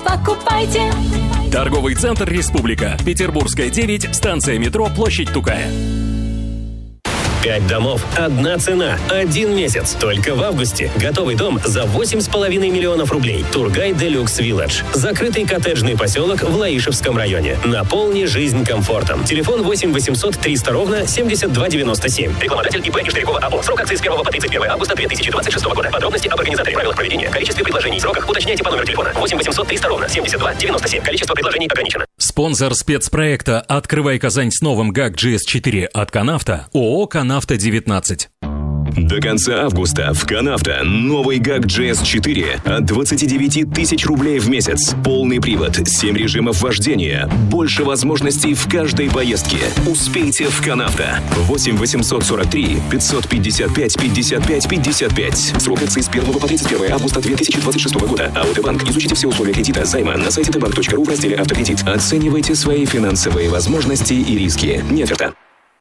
покупайте. Торговый центр «Республика». Петербургская, 9, станция метро, площадь Тукая. 5 домов, одна цена, 1 месяц. Только в августе. Готовый дом за 8,5 миллионов рублей. Тургай Делюкс Вилледж. Закрытый коттеджный поселок в Лаишевском районе. Наполни жизнь комфортом. Телефон 8 800 300 ровно 72 97. Рекламодатель ИП Нижнякова АО. Срок акции с 1 по 31 августа 2026 года. Подробности об организаторе, правилах проведения, количестве предложений и сроках уточняйте по номеру телефона 8 800 300 ровно 72 97. Количество предложений ограничено. Спонсор спецпроекта «Открывай Казань с новым ГАК GS4» от Канавто ООО «Канавто-19». До конца августа в Канавто новый ГАК GS4 от 29 тысяч рублей в месяц. Полный привод, 7 режимов вождения, больше возможностей в каждой поездке. Успейте в Канавто. 8 843 555 55 55. Срок акции с 1 по 31 августа 2026 года. АОТ-банк. Изучите все условия кредита, займа на сайте tbank.ru в разделе «Автокредит». Оценивайте свои финансовые возможности и риски. Не оферта.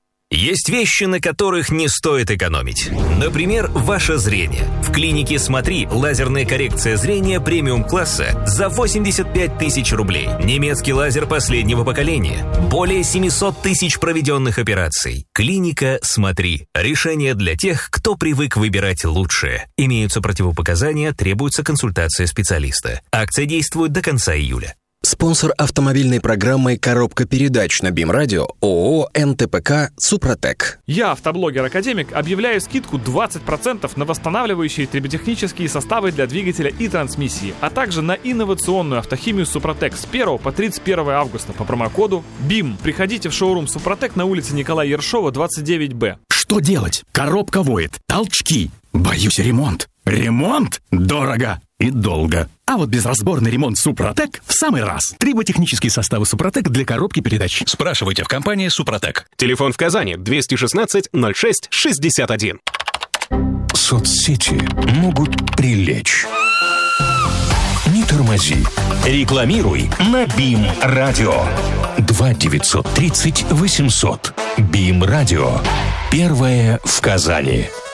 Есть вещи, на которых не стоит экономить. Например, ваше зрение. В клинике «Смотри» лазерная коррекция зрения премиум-класса за 85 тысяч рублей. Немецкий лазер последнего поколения. Более 700 тысяч проведенных операций. Клиника «Смотри». Решение для тех, кто привык выбирать лучшее. Имеются противопоказания, требуется консультация специалиста. Акция действует до конца июля. Спонсор автомобильной программы «Коробка передач» на БИМ-радио ООО «НТПК Супротек». Я, автоблогер-академик, объявляю скидку 20% на восстанавливающие триботехнические составы для двигателя и трансмиссии, а также на инновационную автохимию Супротек с 1 по 31 августа по промокоду БИМ. Приходите в шоурум Супротек на улице Николая Ершова, 29Б. Что делать? Коробка воет, толчки. Боюсь, ремонт. Ремонт? Дорого и долго. А вот безразборный ремонт Супротек в самый раз. Триботехнические составы Супротек для коробки передач. Спрашивайте в компании Супротек. Телефон в Казани 216 06 61. Соцсети могут прилечь. Не тормози. Рекламируй на БИМ-радио. 2 930 800. БИМ-радио. Первое в Казани.